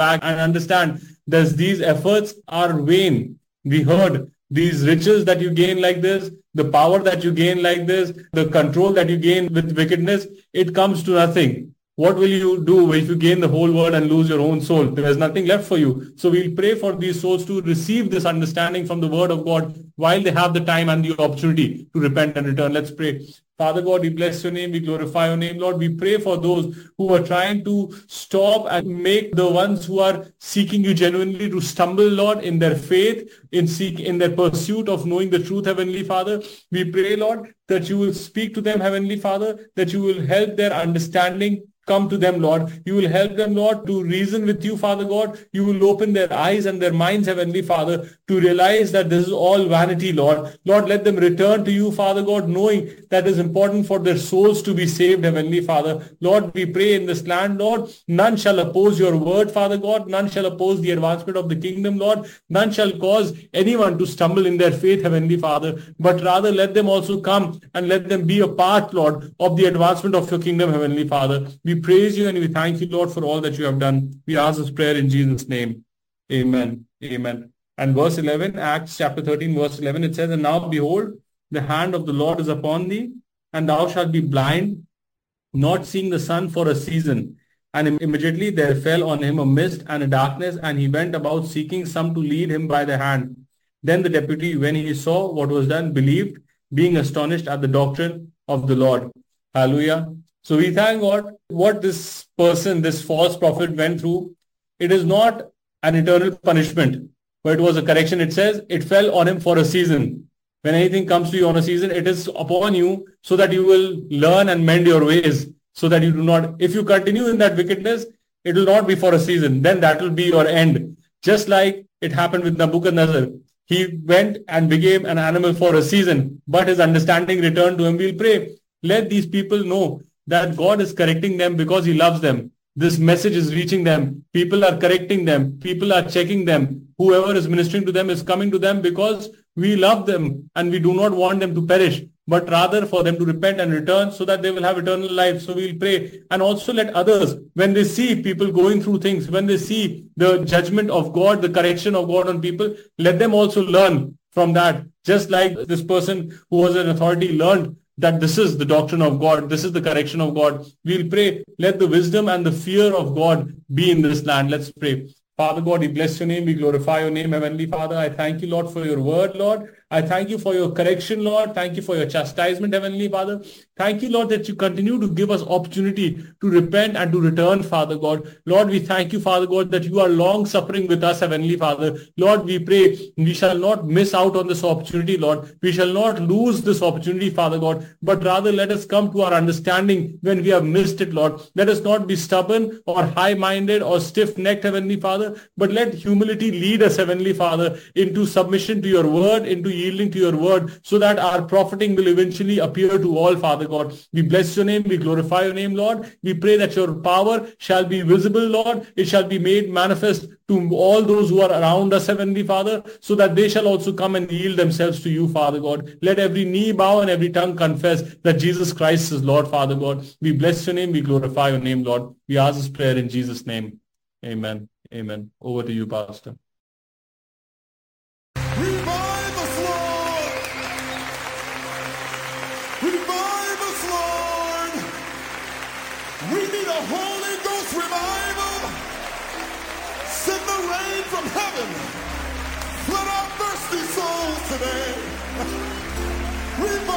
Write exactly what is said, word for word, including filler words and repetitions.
back and understand that these efforts are vain. We heard these riches that you gain like this, the power that you gain like this, the control that you gain with wickedness, it comes to nothing. What will you do if you gain the whole world and lose your own soul? There is nothing left for you. So we'll pray for these souls to receive this understanding from the word of God while they have the time and the opportunity to repent and return. Let's pray. Father God, we bless your name. We glorify your name, Lord. We pray for those who are trying to stop and make the ones who are seeking you genuinely to stumble, Lord, in their faith, in seek, in their pursuit of knowing the truth, Heavenly Father. We pray, Lord, that you will speak to them, Heavenly Father, that you will help their understanding come to them, Lord. You will help them, Lord, to reason with you, Father God. You will open their eyes and their minds, Heavenly Father, to realize that this is all vanity, Lord. Lord, let them return to you, Father God, knowing that it is important for their souls to be saved, Heavenly Father. Lord, we pray in this land, Lord, none shall oppose your word, Father God. None shall oppose the advancement of the kingdom, Lord. None shall cause anyone to stumble in their faith, Heavenly Father. But rather let them also come and let them be a part, Lord, of the advancement of your kingdom, Heavenly Father. We praise you and we thank you, Lord, for all that you have done. We ask this prayer in Jesus' name. Amen. Amen. And verse eleven, Acts chapter thirteen, verse eleven, it says, and now behold, the hand of the Lord is upon thee, and thou shalt be blind, not seeing the sun for a season. And immediately there fell on him a mist and a darkness, and he went about seeking some to lead him by the hand. Then the deputy, when he saw what was done, believed, being astonished at the doctrine of the Lord. Hallelujah. So we thank God what this person, this false prophet went through. It is not an eternal punishment, but it was a correction. It says it fell on him for a season. When anything comes to you on a season, it is upon you so that you will learn and mend your ways, so that you do not, if you continue in that wickedness, it will not be for a season. Then that will be your end. Just like it happened with Nebuchadnezzar. He went and became an animal for a season, but his understanding returned to him. We'll pray. Let these people know that God is correcting them because he loves them. This message is reaching them. People are correcting them. People are checking them. Whoever is ministering to them is coming to them because we love them and we do not want them to perish, but rather for them to repent and return so that they will have eternal life. So we'll pray. And also let others, when they see people going through things, when they see the judgment of God, the correction of God on people, let them also learn from that. Just like this person who was an authority learned that this is the doctrine of God, this is the correction of God. We'll pray, let the wisdom and the fear of God be in this land. Let's pray. Father God, we bless your name, we glorify your name, Heavenly Father. I thank you, Lord, for your word, Lord. I thank you for your correction, Lord. Thank you for your chastisement, Heavenly Father. Thank you, Lord, that you continue to give us opportunity to repent and to return, Father God. Lord, we thank you, Father God, that you are long suffering with us, Heavenly Father. Lord, we pray we shall not miss out on this opportunity, Lord. We shall not lose this opportunity, Father God, but rather let us come to our understanding when we have missed it, Lord. Let us not be stubborn or high-minded or stiff-necked, Heavenly Father, but let humility lead us, Heavenly Father, into submission to your word, into yielding to your word, so that our profiting will eventually appear to all, Father God. We bless your name, we glorify your name, Lord. We pray that your power shall be visible, Lord. It shall be made manifest to all those who are around us, Heavenly Father, so that they shall also come and yield themselves to you, Father God. Let every knee bow and every tongue confess that Jesus Christ is Lord, Father God. We bless your name, we glorify your name, Lord. We ask this prayer in Jesus' name. Amen. Amen. Over to you, Pastor. Revive us, Lord! Revive us, Lord! We need a Holy Ghost revival. Send the rain from heaven. Flood our thirsty souls today. Revive